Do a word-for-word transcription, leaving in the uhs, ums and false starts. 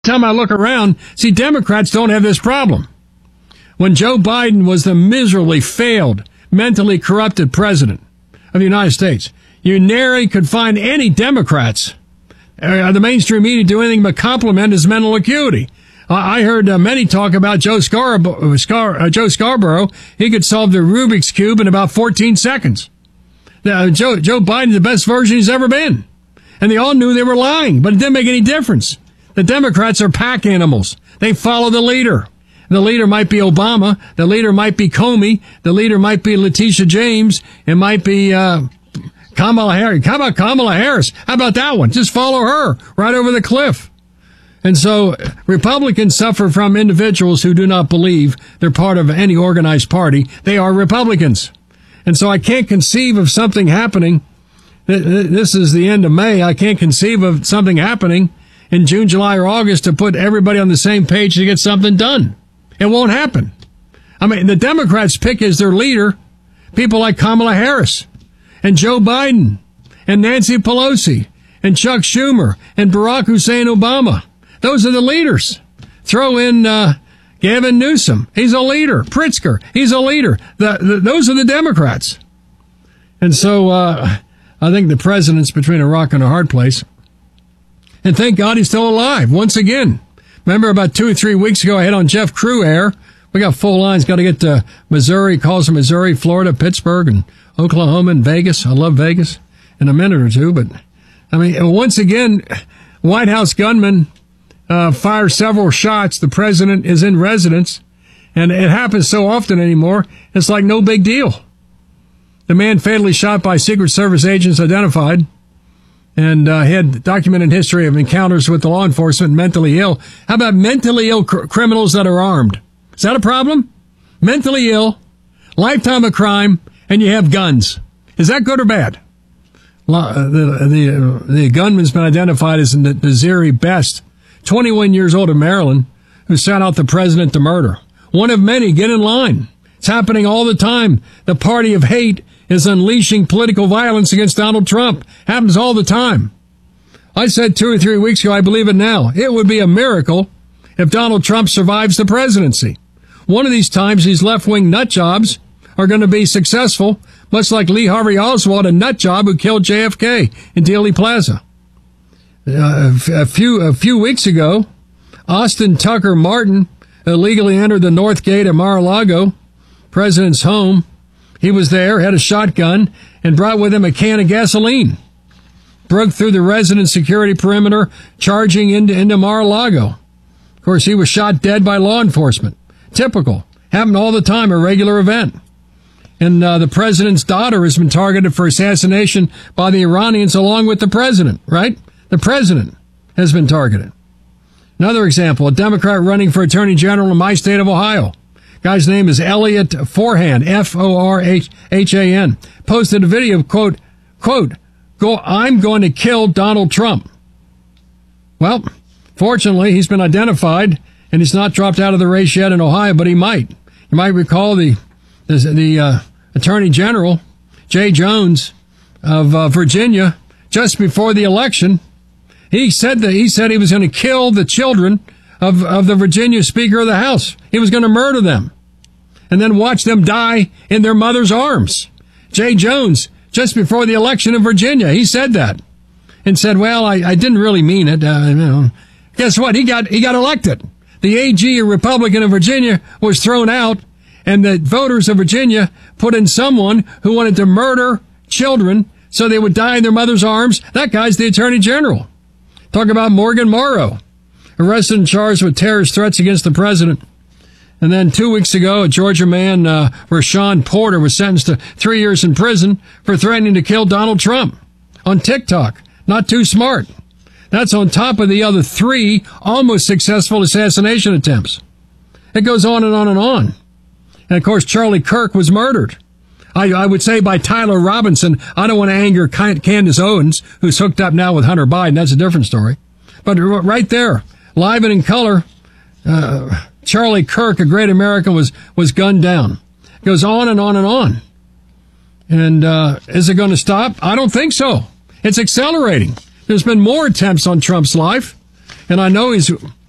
time I look around, see, Democrats don't have this problem. When Joe Biden was the miserably failed, mentally corrupted president of the United States, you nary could find any Democrats, uh, the mainstream media, do anything but compliment his mental acuity. Uh, I heard uh, many talk about Joe Scarborough, Scar- uh, Joe Scarborough. He could solve the Rubik's Cube in about fourteen seconds. Uh, Joe, Joe Biden's the best version he's ever been. And they all knew they were lying, but it didn't make any difference. The Democrats are pack animals. They follow the leader. The leader might be Obama. The leader might be Comey. The leader might be Letitia James. It might be uh, Kamala Harris. How about Kamala Harris? How about that one? Just follow her right over the cliff. And so Republicans suffer from individuals who do not believe they're part of any organized party. They are Republicans. And so I can't conceive of something happening. This is the end of May. I can't conceive of something happening in June, July, or August to put everybody on the same page to get something done. It won't happen. I mean, the Democrats pick as their leader people like Kamala Harris and Joe Biden and Nancy Pelosi and Chuck Schumer and Barack Hussein Obama. Those are the leaders. Throw in uh, Gavin Newsom. He's a leader. Pritzker. He's a leader. The, the, those are the Democrats. And so uh, I think the president's between a rock and a hard place. And thank God he's still alive once again. Remember about two or three weeks ago, I had on Jeff Crew air. We got full lines. Got to get to Missouri, calls from Missouri, Florida, Pittsburgh, and Oklahoma, and Vegas. I love Vegas in a minute or two. But, I mean, once again, White House gunmen uh, fire several shots. The president is in residence. And it happens so often anymore, it's like no big deal. The man fatally shot by Secret Service agents identified. And uh, had documented history of encounters with the law enforcement, mentally ill. How about mentally ill cr- criminals that are armed? Is that a problem? Mentally ill, lifetime of crime, and you have guns. Is that good or bad? Uh, the the, uh, the gunman's been identified as Naziri Best, twenty-one years old, of Maryland, who sent out the president to murder. One of many. Get in line. It's happening all the time. The party of hate is unleashing political violence against Donald Trump. Happens all the time. I said two or three weeks ago, I believe it now. It would be a miracle if Donald Trump survives the presidency. One of these times, these left-wing nut jobs are going to be successful, much like Lee Harvey Oswald, a nut job who killed J F K in Dealey Plaza. Uh, a few a few weeks ago, Austin Tucker Martin illegally entered the North Gate at Mar-a-Lago, president's home. He was there, had a shotgun, and brought with him a can of gasoline. Broke through the resident security perimeter, charging into, into Mar-a-Lago. Of course, he was shot dead by law enforcement. Typical. Happened all the time, a regular event. And uh, the president's daughter has been targeted for assassination by the Iranians along with the president, right? The president has been targeted. Another example, a Democrat running for attorney general in my state of Ohio. Guy's name is Elliot Forhan, F O R H A N, posted a video, quote, quote, Go, I'm going to kill Donald Trump. Well, fortunately, he's been identified, and he's not dropped out of the race yet in Ohio, but he might. You might recall the the, the uh, Attorney General, Jay Jones of uh, Virginia, just before the election, he said that he said he was going to kill the children of, of the Virginia Speaker of the House. He was going to murder them and then watch them die in their mother's arms. Jay Jones, just before the election in Virginia, he said that and said, well, I, I didn't really mean it. Uh, you know. Guess what? He got, he got elected. The A G, a Republican of Virginia, was thrown out, and the voters of Virginia put in someone who wanted to murder children so they would die in their mother's arms. That guy's the Attorney General. Talk about Morgan Morrow, arrested and charged with terrorist threats against the president. And then two weeks ago, a Georgia man, uh, Rashawn Porter, was sentenced to three years in prison for threatening to kill Donald Trump on TikTok. Not too smart. That's on top of the other three almost successful assassination attempts. It goes on and on and on. And, of course, Charlie Kirk was murdered. I, I would say by Tyler Robinson. I don't want to anger Candace Owens, who's hooked up now with Hunter Biden. That's a different story. But right there, live and in color, uh, Charlie Kirk, a great American, was, was gunned down. It goes on and on and on. And uh, is it going to stop? I don't think so. It's accelerating. There's been more attempts on Trump's life, and I know he's